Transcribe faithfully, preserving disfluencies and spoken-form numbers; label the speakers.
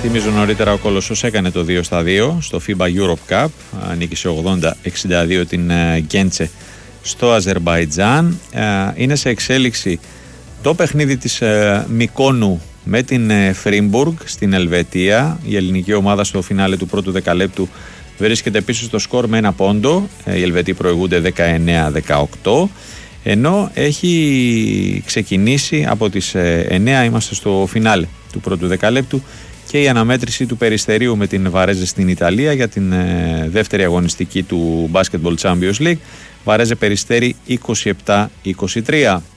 Speaker 1: Θυμίζω νωρίτερα ο Κολοσσός έκανε το δύο στα δύο στο φίμπα Europe Cup, νίκησε ογδόντα εξήντα δύο την Γκέντσε στο Αζερμπαϊτζάν. Είναι σε εξέλιξη το παιχνίδι της Μικόνου με την Φρίμπουργκ στην Ελβετία. Η ελληνική ομάδα στο φινάλε του πρώτου δεκαλέπτου βρίσκεται πίσω στο σκορ με ένα πόντο. Οι Ελβετοί προηγούνται δεκαεννέα δεκαοκτώ, ενώ έχει ξεκινήσει από τις εννέα, είμαστε στο φινάλε του πρώτου δεκαλέπτου, και η αναμέτρηση του Περιστερίου με την Βαρέζε στην Ιταλία για την δεύτερη αγωνιστική του Basketball Champions League. Βαρέζε Περιστέρι είκοσι επτά είκοσι τρία.